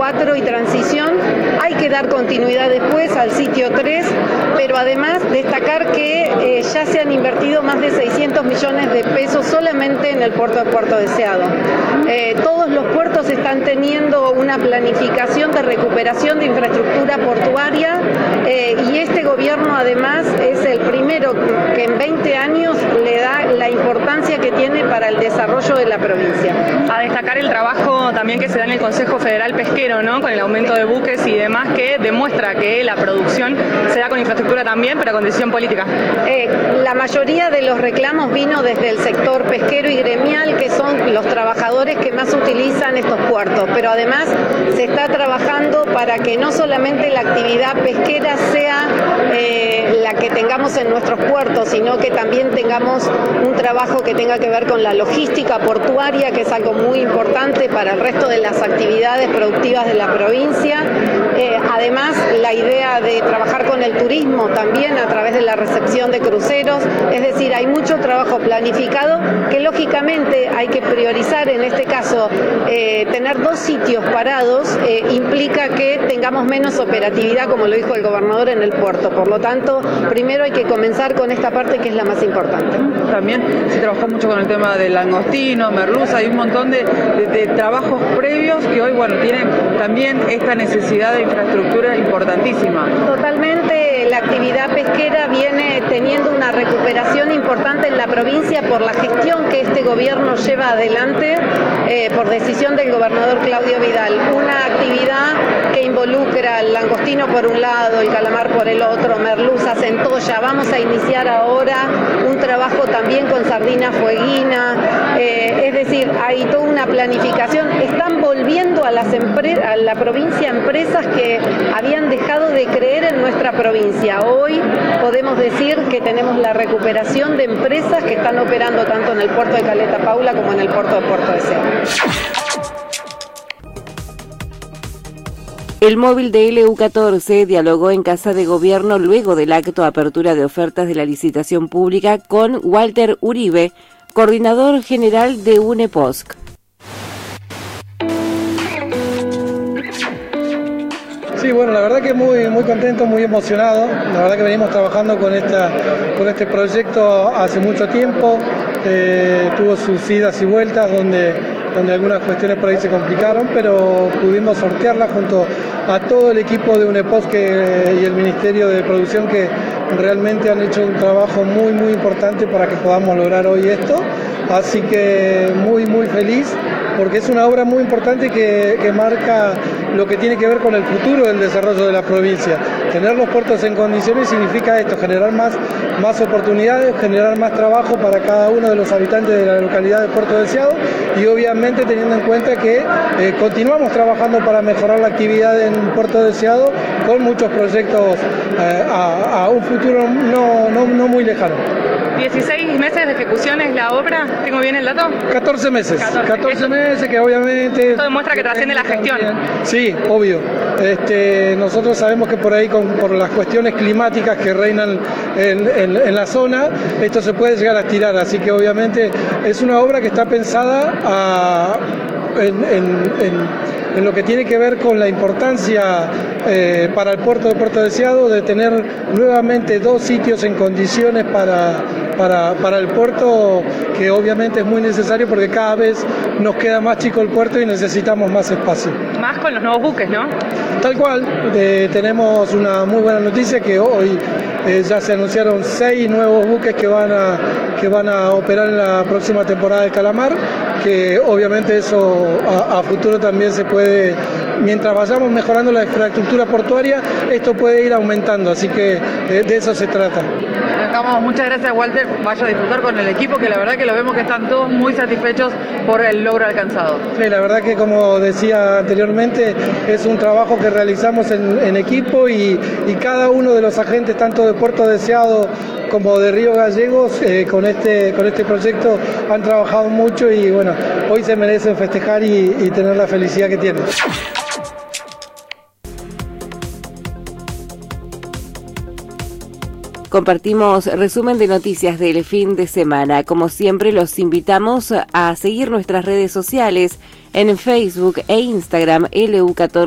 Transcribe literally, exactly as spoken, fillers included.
cuatro y Transición. Hay que dar continuidad después al sitio tres, pero además destacar que eh, ya se han invertido más de seiscientos millones de pesos solamente en el puerto de Puerto Deseado. Eh, todos los puertos están teniendo una planificación de recuperación de infraestructura portuaria eh, y este gobierno además es el primero que en veinte años le da la importancia que tiene para el desarrollo de la provincia. A destacar el trabajo también que se da en el Consejo Federal Pesquero, ¿no? Con el aumento de buques y demás, que demuestra que la producción se da con infraestructura también, pero con decisión política. Eh, la mayoría de los reclamos vino desde el sector pesquero y gremial, que son los trabajadores que más utilizan estos puertos, pero además se está trabajando para que no solamente la actividad pesquera sea eh, la que tengamos en nuestros puertos, sino que también tengamos un trabajo que tenga que ver con la logística portuaria, que es algo muy importante para el resto de las actividades productivas de la provincia. Eh, además, la idea de trabajar con el turismo también a través de la recepción de cruceros, es decir, hay mucho trabajo planificado que lógicamente hay que priorizar. En este caso, eh, tener dos sitios parados eh, implica que tengamos menos operatividad, como lo dijo el gobernador, en el puerto. Por lo tanto, primero hay que comenzar con esta parte que es la más importante. También se trabajó mucho con el tema del langostino, merluza, hay un montón de, de, de trabajos previos que hoy, bueno, tienen también esta necesidad de infraestructura importantísima. Totalmente, la actividad pesquera viene teniendo una recuperación importante en la provincia por la gestión que este gobierno lleva adelante eh, por decisión del gobernador Claudio Vidal. Una actividad que involucra el langostino por un lado, el calamar por el otro, merluza, centolla. Vamos a iniciar ahora un trabajo también con sardina fueguina, eh, es decir, hay toda una planificación. Están volviendo a, las empre- a la provincia empresas que habían dejado de creer en nuestra provincia. Hoy podemos decir que tenemos la recuperación de empresas que están operando tanto en el puerto de Caleta Paula como en el puerto de Puerto Deseado. El móvil de L U catorce dialogó en Casa de Gobierno luego del acto apertura de ofertas de la licitación pública con Walter Uribe, coordinador general de UNEPOSC. Sí, bueno, la verdad que muy muy contento, muy emocionado. La verdad que venimos trabajando con esta con este proyecto hace mucho tiempo. Eh, tuvo sus idas y vueltas donde donde algunas cuestiones por ahí se complicaron, pero pudimos sortearla junto a todo el equipo de UNEPOSC y el Ministerio de Producción, que realmente han hecho un trabajo muy muy importante para que podamos lograr hoy esto. Así que muy muy feliz, porque es una obra muy importante que, que marca lo que tiene que ver con el futuro del desarrollo de la provincia. Tener los puertos en condiciones significa esto, generar más, más oportunidades, generar más trabajo para cada uno de los habitantes de la localidad de Puerto Deseado, y obviamente teniendo en cuenta que eh, continuamos trabajando para mejorar la actividad en Puerto Deseado con muchos proyectos eh, a, a un futuro no, no, no muy lejano. dieciséis meses de ejecución es la obra, ¿tengo bien el dato? catorce meses, catorce meses que obviamente... Esto demuestra que trasciende la gestión. Sí, obvio. Este, nosotros sabemos que por ahí, con, por las cuestiones climáticas que reinan en, en, en la zona, esto se puede llegar a estirar, así que obviamente es una obra que está pensada a, en, en, en en lo que tiene que ver con la importancia eh, para el puerto de Puerto Deseado de tener nuevamente dos sitios en condiciones para, para, para el puerto, que obviamente es muy necesario porque cada vez nos queda más chico el puerto y necesitamos más espacio. Más con los nuevos buques, ¿no? Tal cual, eh, tenemos una muy buena noticia que hoy eh, ya se anunciaron seis nuevos buques que van a, que van a operar en la próxima temporada del calamar, que obviamente eso a, a futuro también se puede, mientras vayamos mejorando la infraestructura portuaria, esto puede ir aumentando, así que eh, de eso se trata. Acabamos, muchas gracias, Walter, vaya a disfrutar con el equipo, que la verdad que lo vemos que están todos muy satisfechos por el logro alcanzado. Sí, la verdad que, como decía anteriormente, es un trabajo que realizamos en, en equipo, y, y cada uno de los agentes, tanto de Puerto Deseado como de Río Gallegos, eh, con este con este proyecto han trabajado mucho, y bueno, hoy se merecen festejar y, y tener la felicidad que tienen. Compartimos resumen de noticias del fin de semana. Como siempre, los invitamos a seguir nuestras redes sociales en Facebook e Instagram L U catorce.